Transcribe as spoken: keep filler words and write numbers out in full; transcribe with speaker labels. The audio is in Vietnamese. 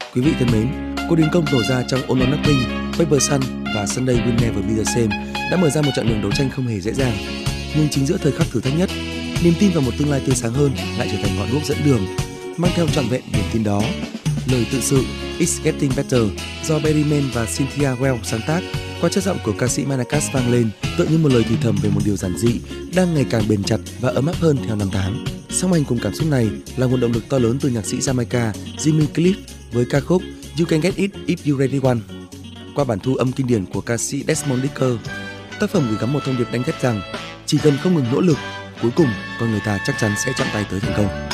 Speaker 1: Quý vị thân mến, cuộc đình công nổ ra trong All or Nothing, Paper Sun và Sunday Will Never Be the Same đã mở ra một chặng đường đấu tranh không hề dễ dàng. Nhưng chính giữa thời khắc thử thách nhất, niềm tin vào một tương lai tươi sáng hơn lại trở thành ngọn đuốc dẫn đường, mang theo trọn vẹn niềm tin đó. Lời tự sự It's Getting Better do Barry Mann và Cynthia Well sáng tác qua chất giọng của ca sĩ Manakas vang lên, tựa như một lời thì thầm về một điều giản dị đang ngày càng bền chặt và ấm áp hơn theo năm tháng. Song hành cùng cảm xúc này là nguồn động lực to lớn từ nhạc sĩ Jamaica Jimmy Cliff với ca khúc You Can Get It If You Really Want. Qua bản thu âm kinh điển của ca sĩ Desmond Dekker, tác phẩm gửi gắm một thông điệp đánh thép rằng chỉ cần không ngừng nỗ lực, cuối cùng con người ta chắc chắn sẽ chạm tay tới thành công.